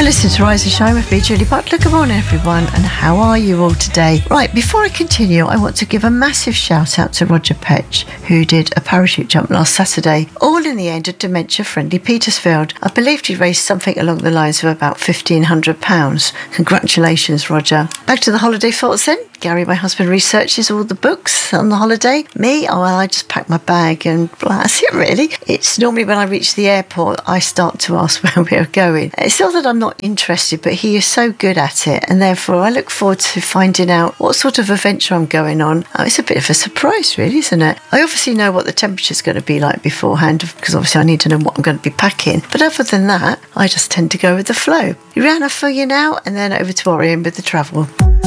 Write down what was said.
You're listening to Rise and Shine with me, Julie Butler. Good morning, everyone, and how are you all today? Right, before I continue, I want to give a massive shout out to Roger Petch, who did a parachute jump last Saturday, all in the end at dementia-friendly Petersfield. I believe he raised something along the lines of about £1,500. Congratulations, Roger. Back to the holiday thoughts then. Gary, my husband, researches all the books on the holiday. Me, I just pack my bag and that's it really. It's normally when I reach the airport, I start to ask where we're going. It's not that I'm not interested, but he is so good at it, and therefore I look forward to finding out what sort of adventure I'm going on. It's a bit of a surprise really, isn't it? I obviously know what the temperature's going to be like beforehand, because obviously I need to know what I'm going to be packing. But other than that, I just tend to go with the flow. Rihanna for you now, and then over to Orion with the travel.